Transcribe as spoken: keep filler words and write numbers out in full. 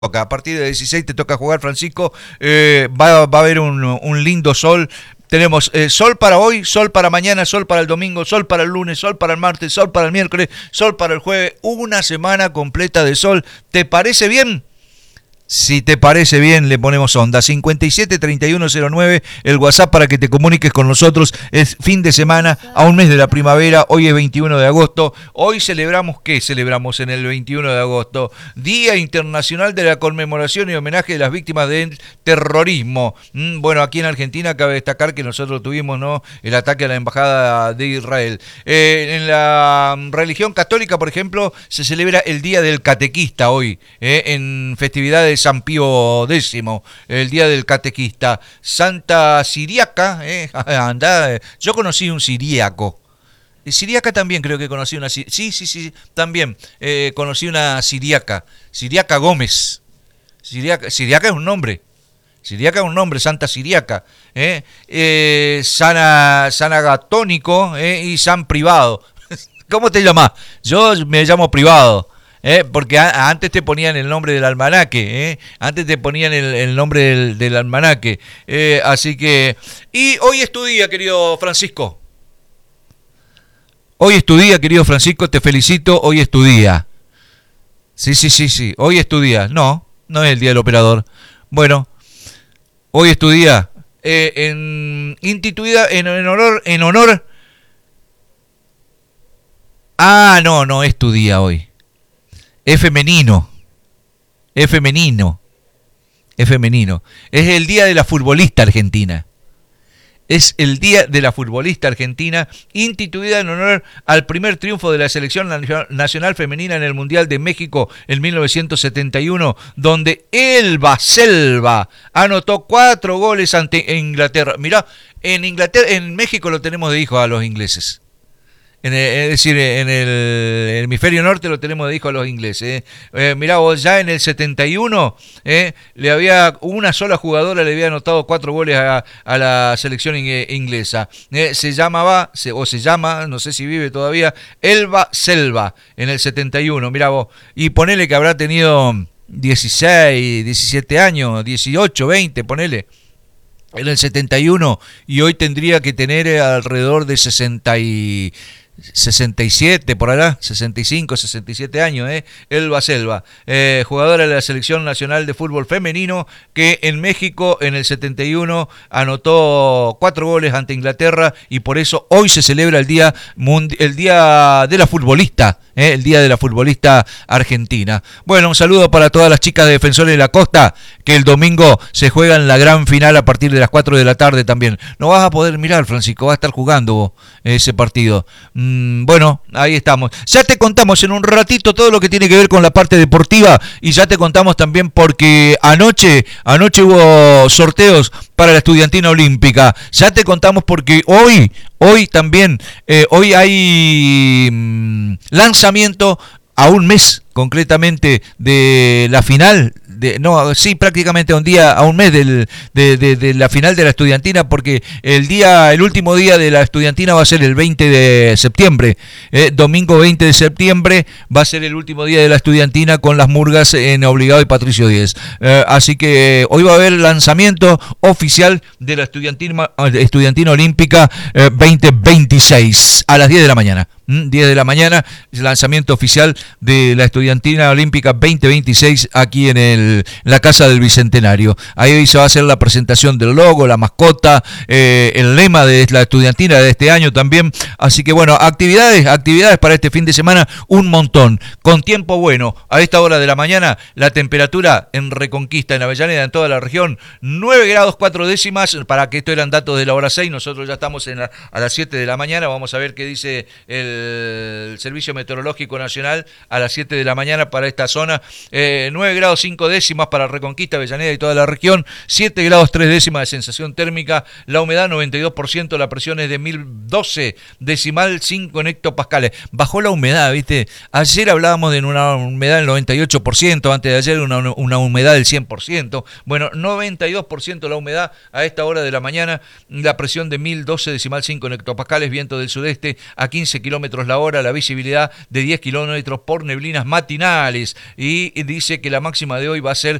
A partir de dieciséis te toca jugar, Francisco. Eh, va, va a haber un, un lindo sol. Tenemos eh, sol para hoy, sol para mañana, sol para el domingo, sol para el lunes, sol para el martes, sol para el miércoles, sol para el jueves. Una semana completa de sol. ¿Te parece bien? Si te parece bien, le ponemos onda. cincuenta y siete, treinta y uno cero nueve, el WhatsApp para que te comuniques con nosotros. Es fin de semana, a un mes de la primavera. Hoy es veintiuno de agosto. Hoy celebramos, ¿qué celebramos en el veintiuno de agosto? Día Internacional de la Conmemoración y Homenaje de las Víctimas del Terrorismo. Mm, bueno, aquí en Argentina cabe destacar que nosotros tuvimos, ¿no?, el ataque a la Embajada de Israel. Eh, en la religión católica, por ejemplo, se celebra el Día del Catequista hoy, eh, en festividades San Pío X, el Día del Catequista. Santa Siriaca, eh, anda, yo conocí un siríaco. Siriaca también creo que conocí una, sí, sí, sí, también eh, conocí una siriaca, Siriaca Gómez. Siriaca, Siriaca es un nombre. Siriaca es un nombre, Santa Siriaca, eh, eh, San, San Agatónico eh, y San Privado. ¿Cómo te llamas? Yo me llamo Privado. Eh, porque a, antes te ponían el nombre del almanaque, eh, antes te ponían el, el nombre del, del almanaque, eh, así que... Y hoy es tu día, querido Francisco. Hoy es tu día, querido Francisco, te felicito, hoy es tu día. Sí, sí, sí, sí, hoy es tu día. No, no es el día del operador. Bueno, hoy es tu día. Eh, en, instituida en, en honor... En honor... Ah, no, no es tu día hoy. Es femenino, es femenino, es femenino. Es el día de la futbolista argentina. Es el día de la futbolista argentina, instituida en honor al primer triunfo de la selección nacional femenina en el Mundial de México en mil novecientos setenta y uno, donde Elba Selva anotó cuatro goles ante Inglaterra. Mirá, en Inglaterra, en México lo tenemos de hijo a los ingleses. En el, es decir, en el hemisferio norte lo tenemos de hijo a los ingleses. ¿eh? Eh, mirá vos, ya en el setenta y uno eh, le había una sola jugadora le había anotado cuatro goles a, a la selección inglesa. Eh, se llamaba, se, o se llama, no sé si vive todavía, Elba Selva, en el setenta y uno, mirá vos. Y ponele que habrá tenido dieciséis, diecisiete años, dieciocho, veinte, ponele. En el setenta y uno, y hoy tendría que tener alrededor de sesenta y... sesenta y siete por allá, sesenta y cinco, sesenta y siete años, ¿eh? Elba Selva, eh, jugadora de la Selección Nacional de Fútbol Femenino, que en México en el setenta y uno anotó cuatro goles ante Inglaterra, y por eso hoy se celebra el día, el día de la futbolista, ¿eh? el día de la futbolista argentina. Bueno, un saludo para todas las chicas de Defensores de la Costa, que el domingo se juegan la gran final a partir de las cuatro de la tarde también. No vas a poder mirar, Francisco, vas a estar jugando vos ese partido. Bueno, ahí estamos. Ya te contamos en un ratito todo lo que tiene que ver con la parte deportiva, y ya te contamos también porque anoche, anoche hubo sorteos para la Estudiantina Olímpica. Ya te contamos porque hoy, hoy también, eh, hoy hay mmm, lanzamiento a un mes concretamente de la final. De, no, sí, prácticamente a un día, a un mes del, de, de, de la final de la Estudiantina, porque el día, el último día de la Estudiantina va a ser el veinte de septiembre, eh, domingo veinte de septiembre va a ser el último día de la Estudiantina con las murgas en Obligado y Patricio Díez. Eh, así que hoy va a haber lanzamiento oficial de la Estudiantina, Estudiantina Olímpica eh, veinte veintiséis a las diez de la mañana. diez de la mañana, lanzamiento oficial de la Estudiantina Olímpica veinte veintiséis aquí en el la Casa del Bicentenario. Ahí se va a hacer la presentación del logo, la mascota, eh, el lema de la Estudiantina de este año también. Así que bueno, actividades, actividades para este fin de semana, un montón, con tiempo bueno. A esta hora de la mañana, la temperatura en Reconquista, en Avellaneda, en toda la región, nueve grados cuatro décimas, para que esto eran datos de la hora seis, nosotros ya estamos en la, a las siete de la mañana, vamos a ver qué dice el Servicio Meteorológico Nacional a las siete de la mañana para esta zona. eh, nueve grados cinco décimas para Reconquista, Avellaneda y toda la región, siete grados tres décimas de sensación térmica, la humedad noventa y dos por ciento, la presión es de mil doce decimal cinco en hectopascales. Bajó la humedad, ¿viste? Ayer hablábamos de una humedad del noventa y ocho por ciento, antes de ayer una, una humedad del cien por ciento. Bueno, noventa y dos por ciento la humedad a esta hora de la mañana, la presión de mil doce decimal cinco en hectopascales, viento del sudeste a quince kilómetros kilómetros la hora, la visibilidad de diez kilómetros por neblinas matinales. Y dice que la máxima de hoy va a ser